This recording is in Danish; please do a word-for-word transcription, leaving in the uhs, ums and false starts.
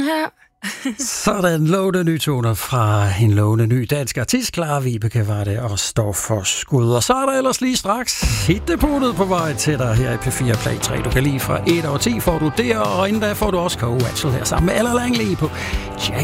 her. Sådan lovende nytoner fra en lovende ny dansk artist. Clara Vibeke var det og står for skud. Og så er der ellers lige straks hitdepotet på vej til dig her i P fire Play tre. Du kan lige fra et over ti får du der, og inden da får du også Coe Watchell her sammen med Ella Langley på